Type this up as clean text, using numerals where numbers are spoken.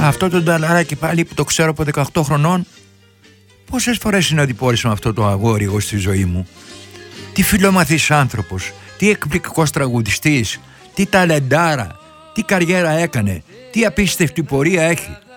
Αυτό το νταλαράκι πάλι που το ξέρω από 18 χρονών, πόσες φορές συναντηπόρησα με αυτό το αγόρι εγώ στη ζωή μου. Τι φιλομαθής άνθρωπος, τι εκπληκτικός τραγουδιστής, τι ταλεντάρα, τι καριέρα έκανε, τι απίστευτη πορεία έχει.